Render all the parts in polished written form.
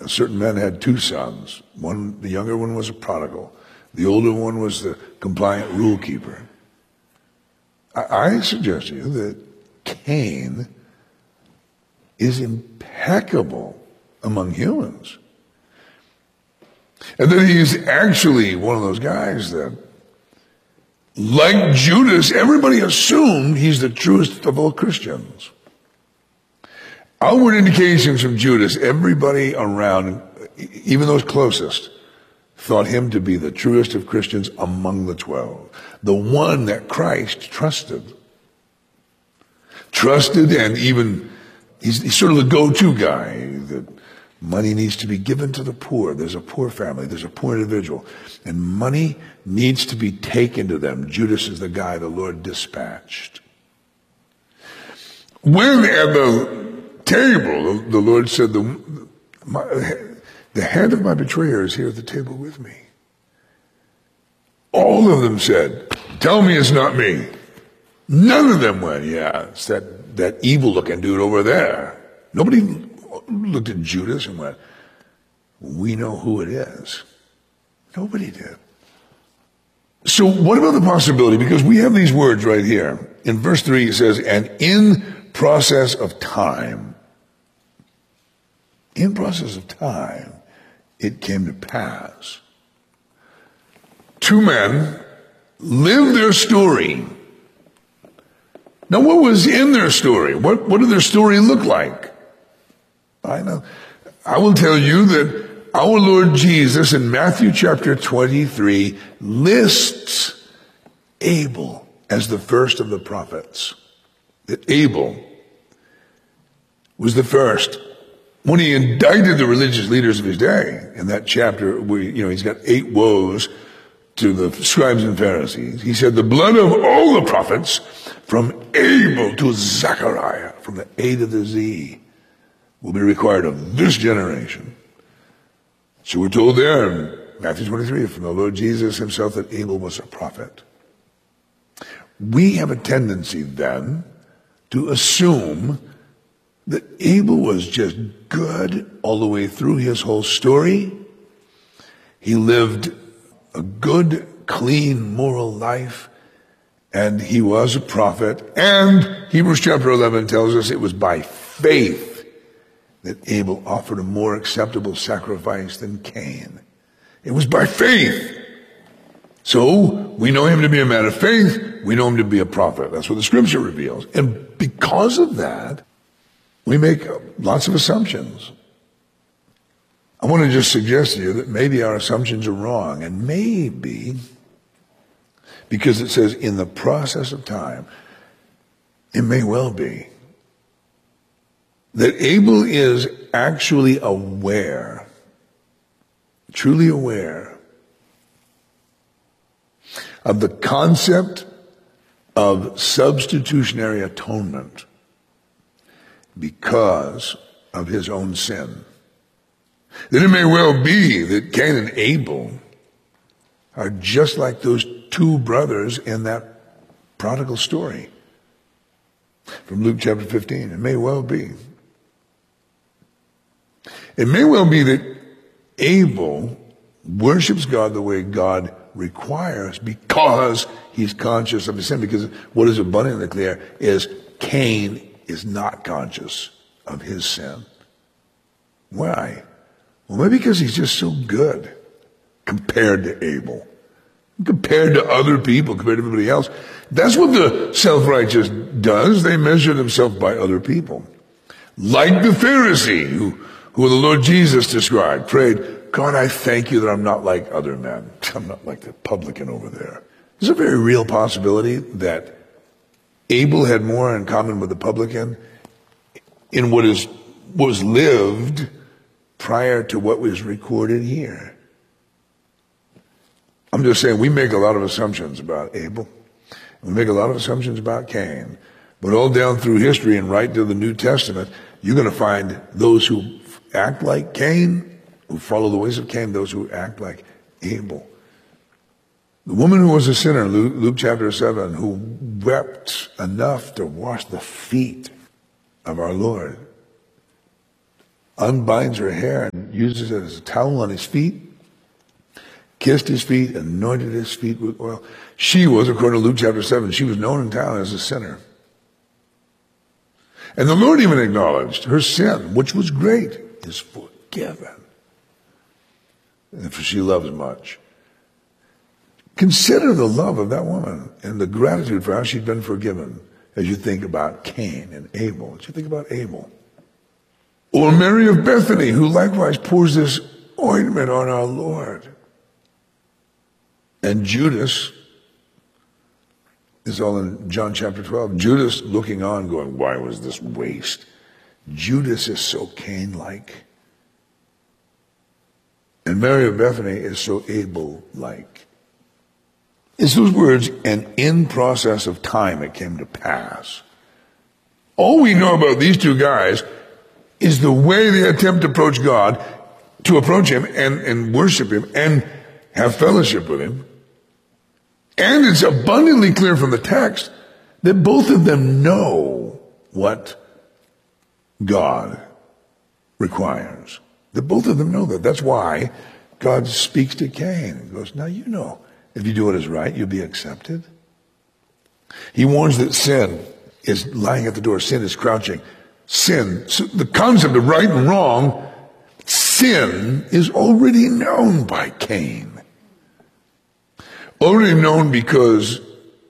a certain man had two sons. The younger one was a prodigal. The older one was the compliant rule keeper. I suggest to you that Cain is impeccable among humans. And that he's actually one of those guys that, like Judas, everybody assumed he's the truest of all Christians. Outward indications from Judas, everybody around, even those closest, thought him to be the truest of Christians among the 12. The one that Christ trusted. Trusted, and even, he's sort of the go-to guy. That money needs to be given to the poor. There's a poor family. There's a poor individual. And money needs to be taken to them. Judas is the guy the Lord dispatched. When at the table, the Lord said, the hand of my betrayer is here at the table with me. All of them said, tell me it's not me. None of them went, yeah, it's that evil-looking dude over there. Nobody looked at Judas and went, we know who it is. Nobody did. So what about the possibility? Because we have these words right here. In verse 3 it says, and in process of time, it came to pass. Two men lived their story. Now, what was in their story? What did their story look like? I know. I will tell you that our Lord Jesus in Matthew chapter 23 lists Abel as the first of the prophets. That Abel was the first. When he indicted the religious leaders of his day, in that chapter, he's got 8 woes to the scribes and Pharisees. He said, the blood of all the prophets, from Abel to Zechariah, from the A to the Z, will be required of this generation. So we're told there in Matthew 23, from the Lord Jesus himself, that Abel was a prophet. We have a tendency then to assume that Abel was just good all the way through his whole story. He lived a good, clean, moral life, and he was a prophet. And Hebrews chapter 11 tells us it was by faith that Abel offered a more acceptable sacrifice than Cain. It was by faith. So we know him to be a man of faith. We know him to be a prophet. That's what the scripture reveals. And because of that, we make lots of assumptions. I want to just suggest to you that maybe our assumptions are wrong, and maybe because it says in the process of time, it may well be that Abel is actually aware, truly aware of the concept of substitutionary atonement because of his own sin. That it may well be that Cain and Abel are just like those two brothers in that prodigal story from Luke chapter 15. It may well be. It may well be that Abel worships God the way God requires because he's conscious of his sin. Because what is abundantly clear is Cain is not conscious of his sin. Why? Well, maybe because he's just so good compared to Abel, compared to other people, compared to everybody else. That's what the self-righteous does. They measure themselves by other people. Like the Pharisee who the Lord Jesus described, prayed, God, I thank you that I'm not like other men. I'm not like the publican over there. There's a very real possibility that Abel had more in common with the publican in what was lived prior to what was recorded here. I'm just saying we make a lot of assumptions about Abel. We make a lot of assumptions about Cain. But all down through history and right to the New Testament, you're going to find those who act like Cain, who follow the ways of Cain, those who act like Abel. The woman who was a sinner, Luke chapter 7, who wept enough to wash the feet of our Lord, unbinds her hair, and uses it as a towel on his feet, kissed his feet, anointed his feet with oil. She was, according to Luke chapter 7, she was known in town as a sinner. And the Lord even acknowledged her sin, which was great, is forgiven. And for she loves much. Consider the love of that woman and the gratitude for how she'd been forgiven as you think about Cain and Abel, as you think about Abel. Or Mary of Bethany, who likewise pours this ointment on our Lord. And Judas is all in John chapter 12. Judas looking on going, why was this waste? Judas is so Cain-like. And Mary of Bethany is so Abel-like. It's those words, and in process of time it came to pass. All we know about these two guys is the way they attempt to approach God, to approach him and worship him and have fellowship with him. And it's abundantly clear from the text that both of them know what God requires. That both of them know that. That's why God speaks to Cain and goes, now you know, if you do what is right, you'll be accepted. He warns that sin is lying at the door. Sin is crouching. Sin, so the concept of right and wrong, sin is already known by Cain. Already known because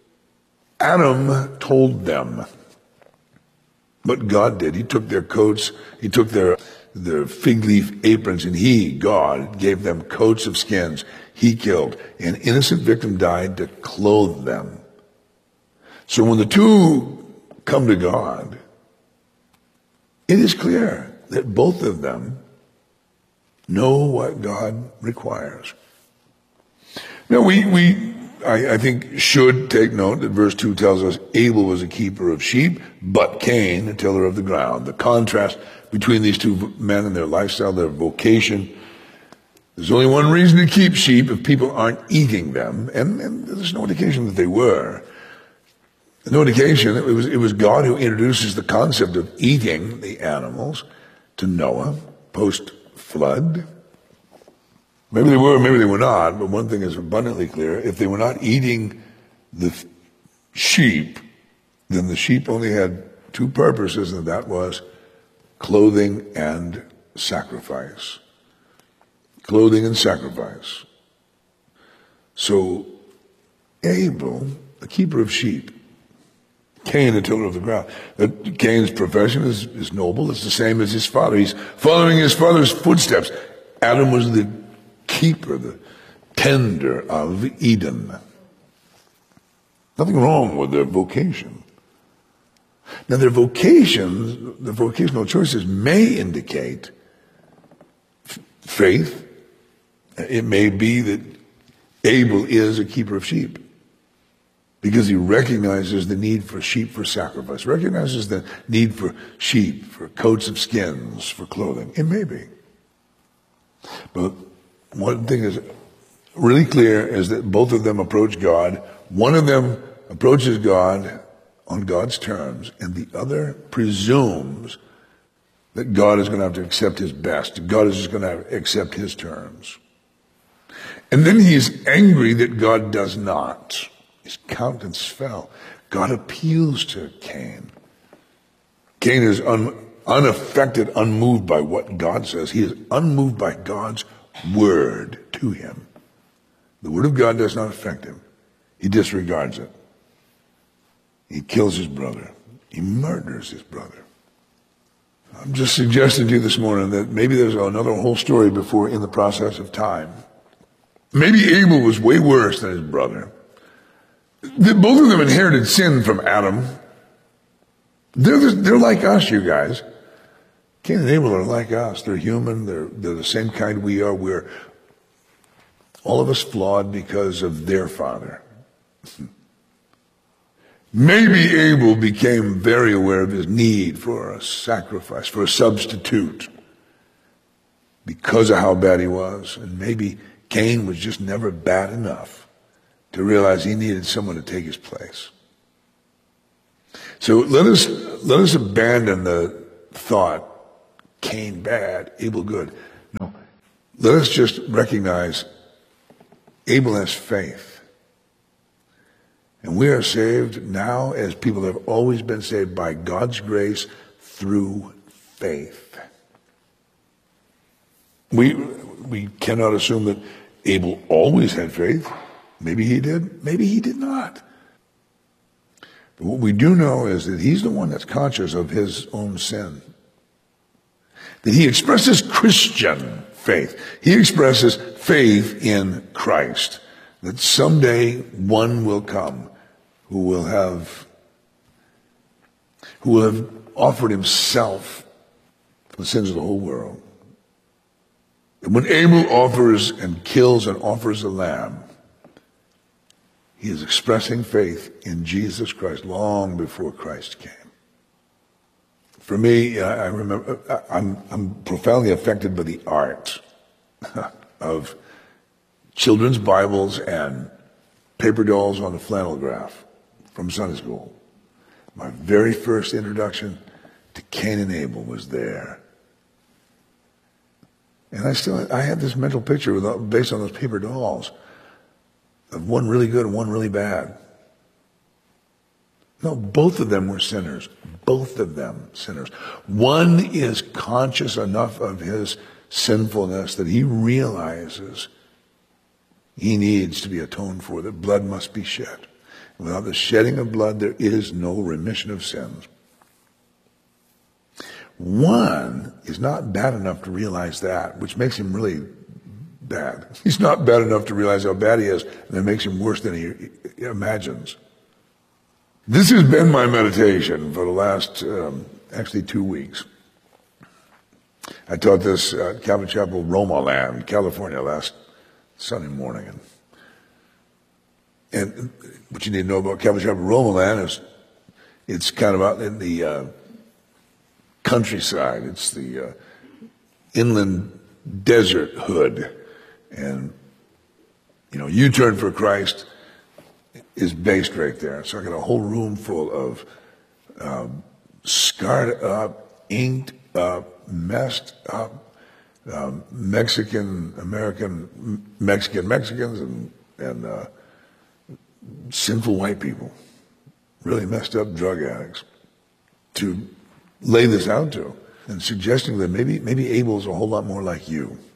Adam told them what God did. He took their coats, he took their fig leaf aprons, and he, God, gave them coats of skins. He killed. An innocent victim died to clothe them. So when the two come to God, it is clear that both of them know what God requires. Now, I think, should take note that verse 2 tells us Abel was a keeper of sheep, but Cain a tiller of the ground. The contrast between these two men and their lifestyle, their vocation. There's only one reason to keep sheep if people aren't eating them, and there's no indication that they were. No indication. It was God who introduces the concept of eating the animals to Noah post-flood. Maybe they were, maybe they were not, but one thing is abundantly clear. If they were not eating the sheep, then the sheep only had two purposes, and that was clothing and sacrifice. Clothing and sacrifice. So Abel, the keeper of sheep, Cain, the tiller of the ground. Cain's profession is noble. It's the same as his father. He's following his father's footsteps. Adam was the keeper, the tender of Eden. Nothing wrong with their vocation. Now their vocations, the vocational choices may indicate faith. It may be that Abel is a keeper of sheep because he recognizes the need for sheep for sacrifice, recognizes the need for sheep, for coats of skins, for clothing. It may be. But one thing is really clear is that both of them approach God. One of them approaches God on God's terms, and the other presumes that God is going to have to accept his best. God is just going to have to accept his terms. And then he's angry that God does not. His countenance fell. God appeals to Cain. Cain is unaffected, unmoved by what God says. He is unmoved by God's word to him. The word of God does not affect him. He disregards it. He kills his brother. He murders his brother. I'm just suggesting to you this morning that maybe there's another whole story before in the process of time. Maybe Abel was way worse than his brother. Both of them inherited sin from Adam. They're like us, you guys. Cain and Abel are like us. They're human. They're the same kind we are. We're all of us flawed because of their father. Maybe Abel became very aware of his need for a sacrifice, for a substitute, because of how bad he was. And maybe Cain was just never bad enough to realize he needed someone to take his place. So let us abandon the thought, Cain bad, Abel good. No, let us just recognize Abel has faith. And we are saved now as people have always been saved by God's grace through faith. We cannot assume that Abel always had faith. Maybe he did. Maybe he did not. But what we do know is that he's the one that's conscious of his own sin. That he expresses Christian faith. He expresses faith in Christ. That someday one will come who will have offered himself for the sins of the whole world. And when Abel offers and kills and offers a lamb, he is expressing faith in Jesus Christ long before Christ came. For me, I remember, I'm profoundly affected by the art of children's Bibles and paper dolls on a flannel graph from Sunday school. My very first introduction to Cain and Abel was there. And I have this mental picture based on those paper dolls of one really good and one really bad. No, both of them were sinners. Both of them sinners. One is conscious enough of his sinfulness that he realizes he needs to be atoned for, that blood must be shed. Without the shedding of blood, there is no remission of sins. One is not bad enough to realize that, which makes him really bad. He's not bad enough to realize how bad he is, and that makes him worse than he imagines. This has been my meditation for the last, actually 2 weeks. I taught this at Calvary Chapel, Roma Land, California, last Sunday morning. And what you need to know about Calvary Chapel, Roma Land is it's kind of out in the countryside. It's the inland desert hood. And, U-Turn for Christ is based right there. So I got a whole room full of scarred up, inked up, messed up Mexicans and sinful white people, really messed up drug addicts, to lay this out to, and suggesting that maybe Abel's a whole lot more like you.